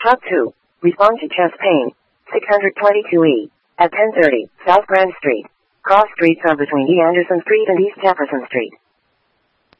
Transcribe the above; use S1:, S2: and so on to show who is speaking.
S1: Top 2. Respond to chest pain. 622E. At 1030, South Grand Street. Cross streets are between E. Anderson Street and East Jefferson Street.